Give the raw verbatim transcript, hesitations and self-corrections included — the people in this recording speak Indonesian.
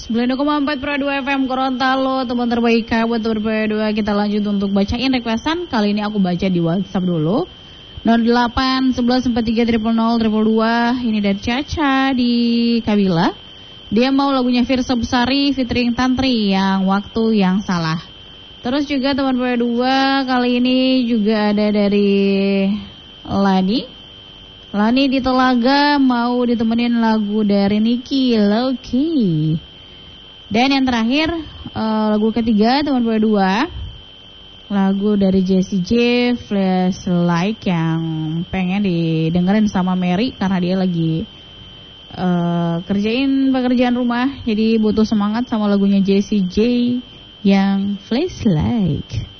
sembilan puluh koma empat Pro dua F M Gorontalo, teman terbaik buat teman Pro dua. Kita lanjut untuk bacain requestan. Kali ini aku baca di WhatsApp dulu. nol delapan sebelas empat tiga nol nol nol dua. Ini dari Caca di Kabila. Dia mau lagunya Firsa Besari featuring Tantri yang Waktu Yang Salah. Terus juga teman Pro dua kali ini juga ada dari Lani. Lani di Telaga mau ditemenin lagu dari Niki Loki. Dan yang terakhir uh, lagu ketiga teman Boy dua, lagu dari Jessie J, Flash Like, yang pengen didengerin sama Mary karena dia lagi uh, kerjain pekerjaan rumah, jadi butuh semangat sama lagunya Jessie J yang Flash Like.